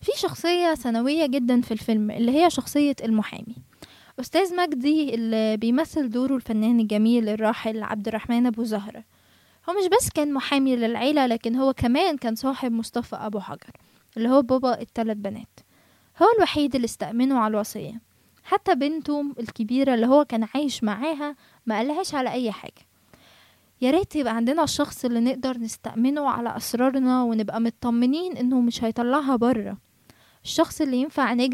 في شخصية ثانوية جدا في الفيلم اللي هي شخصية المحامي، أستاذ مجدي اللي بيمثل دوره الفنان الجميل الراحل عبد الرحمن أبو زهرة. هو مش بس كان محامي للعيلة، لكن هو كمان كان صاحب مصطفى أبو حجر اللي هو بابا الثلاث بنات. هو الوحيد اللي استأمنه على الوصية، حتى بنته الكبيرة اللي هو كان عايش معاها ما قالهاش على أي حاجة. يا ريت يبقى عندنا الشخص اللي نقدر نستأمنه على أسرارنا ونبقى مطمنين إنه مش هيطلعها بره، الشخص اللي ينفع نجري